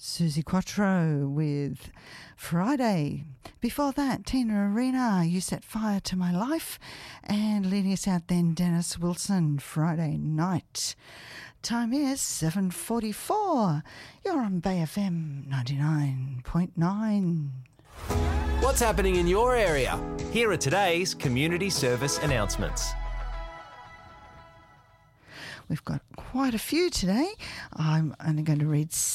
Susie Quattro with Friday. Before that, Tina Arena, You Set Fire to My Life. And leading us out then, Dennis Wilson, Friday Night. Time is 7:44. You're on Bay FM 99.9. What's happening in your area? Here are today's community service announcements. We've got quite a few today. I'm only going to read